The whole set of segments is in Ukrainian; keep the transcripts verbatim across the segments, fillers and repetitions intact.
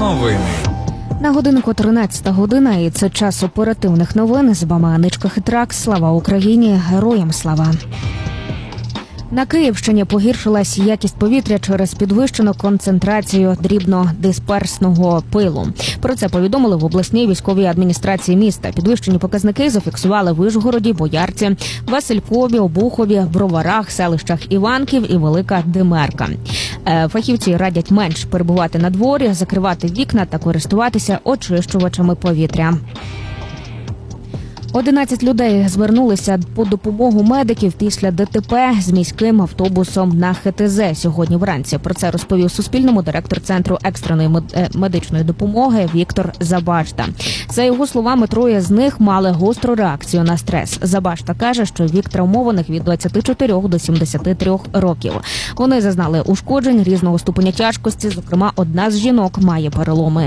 Новини. На годинку тринадцята година, і це час оперативних новин. З вами Аничка Хитрак. Слава Україні! Героям слава! На Київщині погіршилась якість повітря через підвищену концентрацію дрібнодисперсного пилу. Про це повідомили в обласній військовій адміністрації міста. Підвищені показники зафіксували в Вишгороді, Боярці, Василькові, Обухові, Броварах, селищах Іванків і Велика Димерка. Фахівці радять менш перебувати на дворі, закривати вікна та користуватися очищувачами повітря. одинадцять людей звернулися по допомогу медиків після ДТП з міським автобусом на ХТЗ сьогодні вранці. Про це розповів Суспільному директор Центру екстреної медичної допомоги Віктор Забашта. За його словами, троє з них мали гостру реакцію на стрес. Забашта каже, що вік травмованих від двадцяти чотирьох до сімдесяти трьох років. Вони зазнали ушкоджень різного ступеня тяжкості, зокрема, одна з жінок має переломи.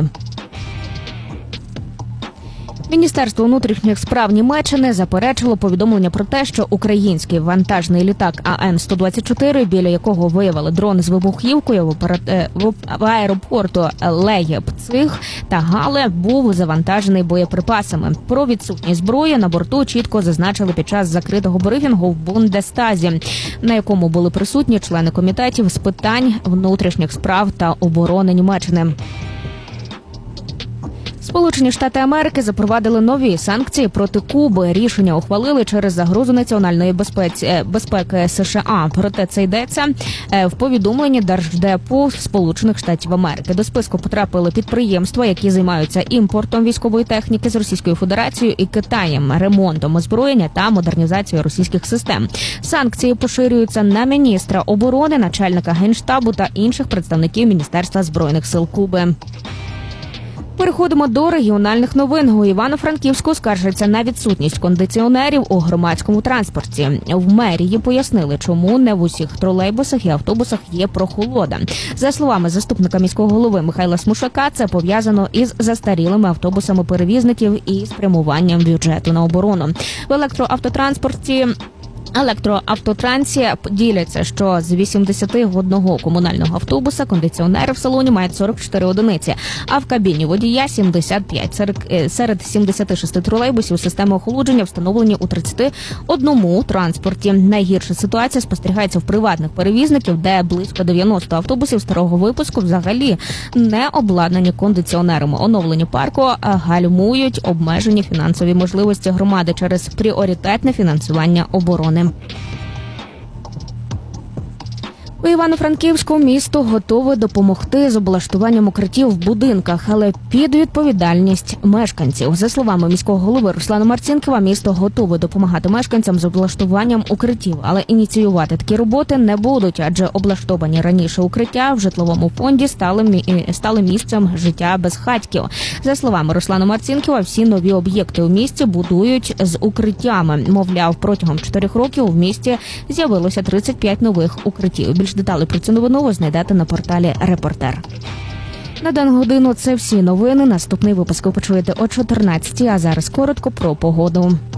Міністерство внутрішніх справ Німеччини заперечило повідомлення про те, що український вантажний літак А Н сто двадцять чотири, біля якого виявили дрон з вибухівкою в, операт... в аеропорту Лейпциг та Гале, був завантажений боєприпасами. Про відсутність зброї на борту чітко зазначили під час закритого брифінгу в Бундестазі, на якому були присутні члени комітетів з питань внутрішніх справ та оборони Німеччини. Сполучені Штати Америки запровадили нові санкції проти Куби. Рішення ухвалили через загрозу національної безпеці, безпеки США. Проте це йдеться в повідомленні Держдепу Сполучених Штатів Америки. До списку потрапили підприємства, які займаються імпортом військової техніки з Російською Федерацією і Китаєм, ремонтом озброєння та модернізацією російських систем. Санкції поширюються на міністра оборони, начальника Генштабу та інших представників Міністерства Збройних сил Куби. Переходимо до регіональних новин. У Івано-Франківську скаржаться на відсутність кондиціонерів у громадському транспорті. В мерії пояснили, чому не в усіх тролейбусах і автобусах є прохолода. За словами заступника міського голови Михайла Смушака, це пов'язано із застарілими автобусами перевізників і спрямуванням бюджету на оборону. В електроавтотранспорті Електроавтотрансі діляться, що з вісімдесяти одного комунального автобуса кондиціонери в салоні мають сорок чотири одиниці, а в кабіні водія сімдесят п'ять. Серед, серед сімдесяти шести тролейбусів системи охолодження встановлені у тридцяти одному транспорті. Найгірша ситуація спостерігається в приватних перевізників, де близько дев'яноста автобусів старого випуску взагалі не обладнані кондиціонерами. Оновлення парку гальмують обмежені фінансові можливості громади через пріоритетне фінансування оборони. У Івано-Франківську місто готове допомогти з облаштуванням укриттів в будинках, але під відповідальність мешканців. За словами міського голови Руслана Марцінкова, місто готове допомагати мешканцям з облаштуванням укриттів, але ініціювати такі роботи не будуть, адже облаштовані раніше укриття в житловому фонді стали, стали місцем життя безхатьків. За словами Руслана Марцінкова, всі нові об'єкти у місті будують з укриттями. Мовляв, протягом чотирьох років в місті з'явилося тридцять п'ять нових укриттів. Більш деталі про цю новину ви знайдете на порталі «Репортер». На дану годину це всі новини. Наступний випуск ви почуєте о чотирнадцятій, а зараз коротко про погоду.